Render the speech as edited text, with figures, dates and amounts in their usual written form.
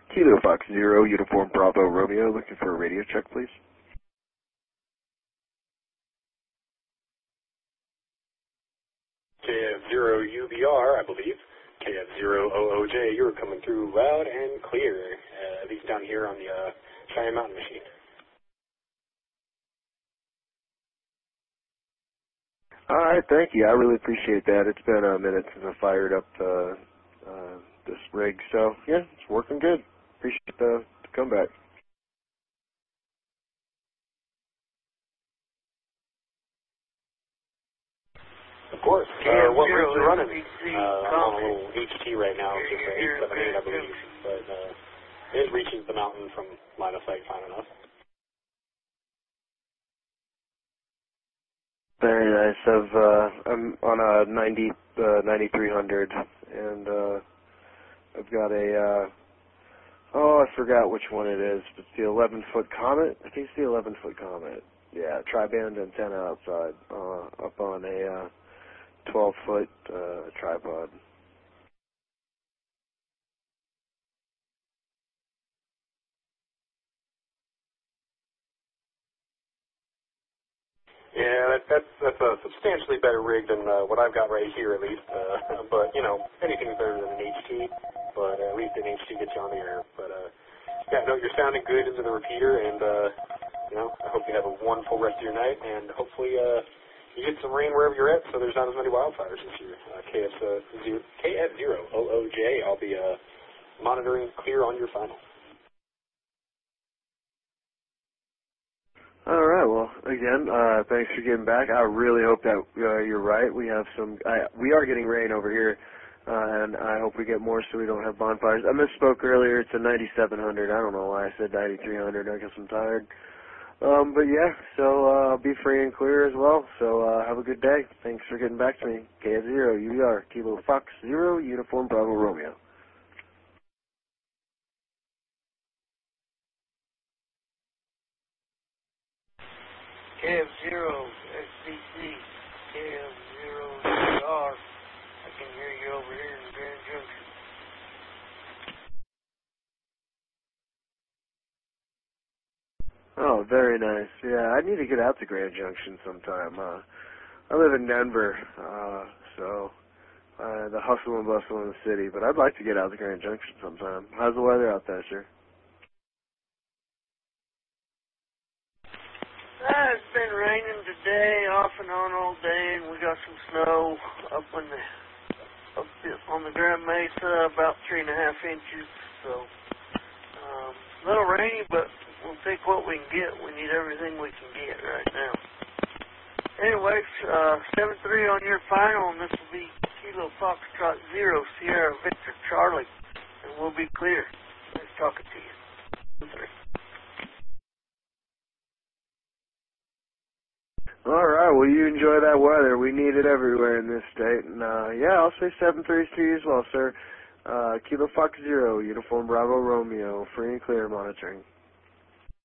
Kilo Fox Zero, Uniform Bravo Romeo, looking for a radio check, please. KF0UBR, I believe. KF0OOJ, you're coming through loud and clear, at least down here on the Cheyenne Mountain machine. All right, thank you. I really appreciate that. It's been a minute since I fired up this rig, so yeah, it's working good. Appreciate the comeback. Of course. What rigs are running? I'm on a little HT right now, just 878, I believe, but it reaches the mountain from line of sight fine enough. Very nice. I'm on a 9300, and I've got a I forgot which one it is. It's the 11-foot Comet. I think it's the 11-foot Comet. Yeah, tri-band antenna outside, up on a 12-foot tripod. Yeah, that's a substantially better rig than what I've got right here, at least. But you know, anything's better than an HT. But at least an HT gets you on the air. But yeah, no, you're sounding good into the repeater, and you know, I hope you have a wonderful rest of your night, and hopefully you get some rain wherever you're at, so there's not as many wildfires this year. KF0OOJ, I'll be monitoring clear on your final. All right. Well, again, thanks for getting back. I really hope that you're right. We have we are getting rain over here, and I hope we get more so we don't have bonfires. I misspoke earlier. It's a 9700. I don't know why I said 9300. I guess I'm tired. But yeah, so I'll be free and clear as well. So have a good day. Thanks for getting back to me. KF0 UBR Kilo Fox Zero Uniform Bravo Romeo. KF0 SBC, KF0CR. I can hear you over here in Grand Junction. Oh, very nice. Yeah, I need to get out to Grand Junction sometime. I live in Denver, so the hustle and bustle in the city, but I'd like to get out to Grand Junction sometime. How's the weather out there, sir? It's been raining today, off and on all day, and we got some snow up on the Grand Mesa, about 3.5 inches. So a little rainy, but we'll take what we can get. We need everything we can get right now. Anyways, 7-3 on your final, and this will be Kilo Foxtrot 0 Sierra Victor Charlie, and we'll be clear. Nice talking to you. 7-3. All right, well, you enjoy that weather. We need it everywhere in this state. And, yeah, I'll say 7-3 to you as well, sir. Kilo Fox Zero, Uniform Bravo Romeo, free and clear monitoring.